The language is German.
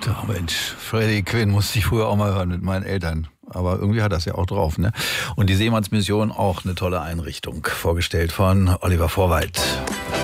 Da Mensch, Freddie Quinn musste ich früher auch mal hören mit meinen Eltern. Aber irgendwie hat das ja auch drauf, ne? Und die Seemannsmission, auch eine tolle Einrichtung, vorgestellt von Oliver Vorwald.